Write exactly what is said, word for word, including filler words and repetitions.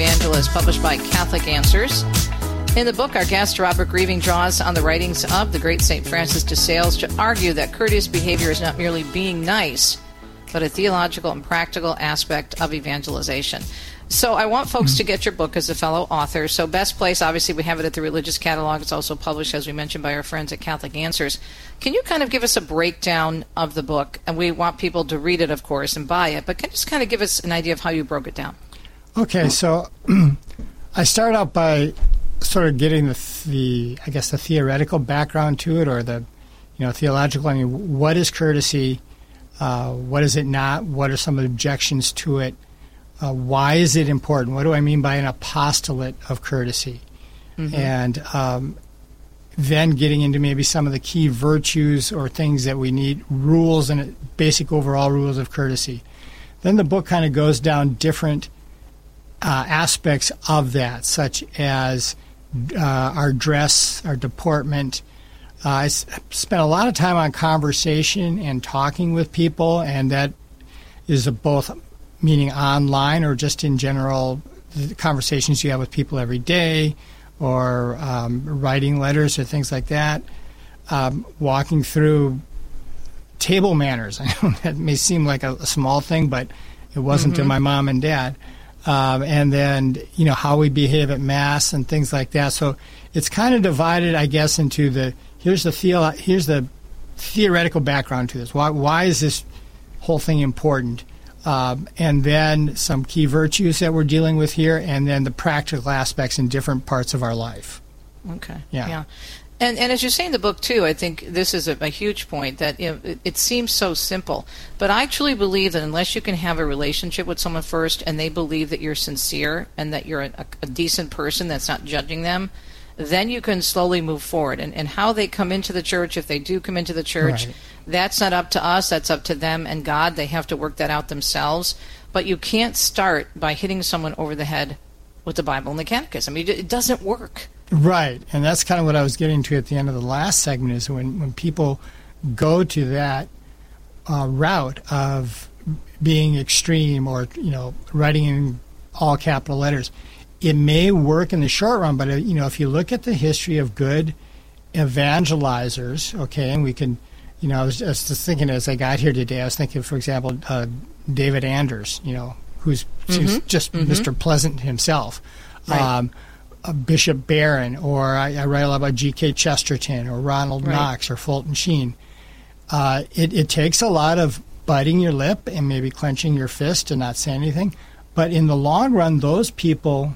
Evangelist, published by Catholic Answers. In the book, our guest, Robert Grieving, draws on the writings of the great Saint Francis de Sales to argue that courteous behavior is not merely being nice, but a theological and practical aspect of evangelization. So I want folks to get your book as a fellow author. So best place, obviously, we have it at the Religious Catalog. It's also published, as we mentioned, by our friends at Catholic Answers. Can you kind of give us a breakdown of the book? And we want people to read it, of course, and buy it. But can you just kind of give us an idea of how you broke it down? Okay, so I start out by sort of getting the, the, I guess, the theoretical background to it, or the, you know, theological. I mean, what is courtesy? Uh, what is it not? What are some of the objections to it? Uh, why is it important? What do I mean by an apostolate of courtesy? Mm-hmm. And um, then getting into maybe some of the key virtues or things that we need, rules and basic overall rules of courtesy. Then the book kind of goes down different uh, aspects of that, such as uh, our dress, our deportment. Uh, I s- spent a lot of time on conversation and talking with people, and that is a both meaning online or just in general, the conversations you have with people every day, or um, writing letters or things like that, um, walking through table manners. I know that may seem like a, a small thing, but it wasn't mm-hmm. to my mom and dad. Um, and then, you know, how we behave at Mass and things like that. So it's kind of divided, I guess, into the, here's the theo- here's the theoretical background to this. Why, why is this whole thing important? Um, and then some key virtues that we're dealing with here, and then the practical aspects in different parts of our life. Okay. Yeah. yeah. And and as you say in the book, too, I think this is a, a huge point, that you know, it, it seems so simple. But I truly believe that unless you can have a relationship with someone first, and they believe that you're sincere and that you're a, a decent person that's not judging them, then you can slowly move forward. And, and how they come into the church, if they do come into the church, right. That's not up to us. That's up to them and God. They have to work that out themselves. But you can't start by hitting someone over the head with the Bible and the Catechism. It doesn't work. Right. And that's kind of what I was getting to at the end of the last segment, is when, when people go to that uh, route of being extreme, or, you know, writing in all capital letters, it may work in the short run, but, uh, you know, if you look at the history of good evangelizers, okay, and we can, you know, I was, I was just thinking as I got here today, I was thinking, for example, uh, David Anders, you know, who's mm-hmm. just mm-hmm. Mister Pleasant himself, right. um, uh, Bishop Barron, or I, I write a lot about G K Chesterton, or Ronald right. Knox, or Fulton Sheen. Uh, it, it takes a lot of biting your lip and maybe clenching your fist and not saying anything, but in the long run, those people